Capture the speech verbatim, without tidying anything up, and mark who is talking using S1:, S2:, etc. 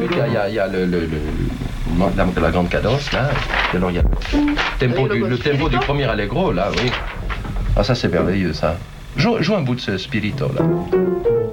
S1: ensuite, il y a, il y a le, le, le, la, la grande cadence, là. Et alors, il y a le tempo, du, le tempo du premier allegro, là, oui. Ah, ça, c'est merveilleux, ça. Joue, joue un bout de ce spirito, là.